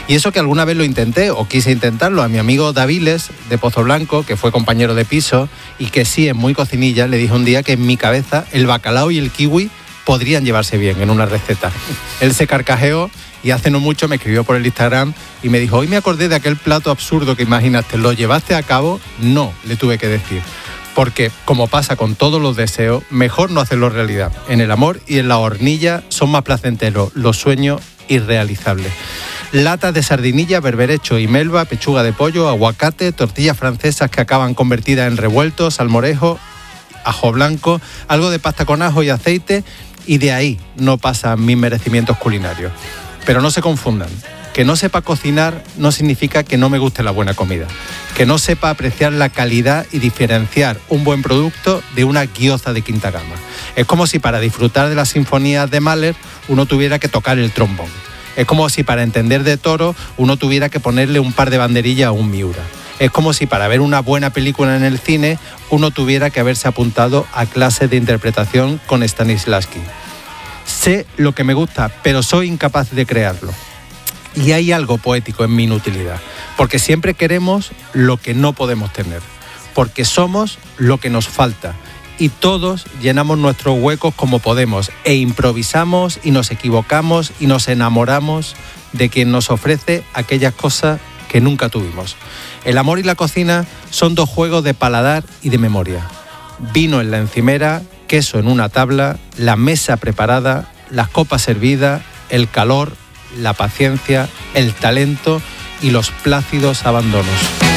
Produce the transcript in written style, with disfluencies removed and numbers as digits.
Y eso que alguna vez lo intenté o quise intentarlo. A mi amigo Daviles de Pozoblanco, que fue compañero de piso y que sí es muy cocinilla, le dije un día que en mi cabeza el bacalao y el kiwi podrían llevarse bien en una receta. Él se carcajeó y hace no mucho me escribió por el Instagram y me dijo: hoy me acordé de aquel plato absurdo que imaginaste, ¿lo llevaste a cabo? No, le tuve que decir. Porque, como pasa con todos los deseos, mejor no hacerlo realidad. En el amor y en la hornilla son más placenteros los sueños irrealizables. Latas de sardinilla, berberecho y melva, pechuga de pollo, aguacate, tortillas francesas que acaban convertidas en revueltos, salmorejo, ajo blanco, algo de pasta con ajo y aceite, y de ahí no pasan mis merecimientos culinarios. Pero no se confundan. Que no sepa cocinar no significa que no me guste la buena comida. Que no sepa apreciar la calidad y diferenciar un buen producto de una gyoza de quinta gama. Es como si para disfrutar de las sinfonías de Mahler uno tuviera que tocar el trombón. Es como si para entender de toro uno tuviera que ponerle un par de banderillas a un Miura. Es como si para ver una buena película en el cine uno tuviera que haberse apuntado a clases de interpretación con Stanislavski. Sé lo que me gusta, pero soy incapaz de crearlo. Y hay algo poético en mi inutilidad, porque siempre queremos lo que no podemos tener, porque somos lo que nos falta, y todos llenamos nuestros huecos como podemos, e improvisamos y nos equivocamos y nos enamoramos de quien nos ofrece aquellas cosas que nunca tuvimos. El amor y la cocina son dos juegos de paladar y de memoria. Vino en la encimera, queso en una tabla, la mesa preparada, las copas servidas, el calor, la paciencia, el talento y los plácidos abandonos.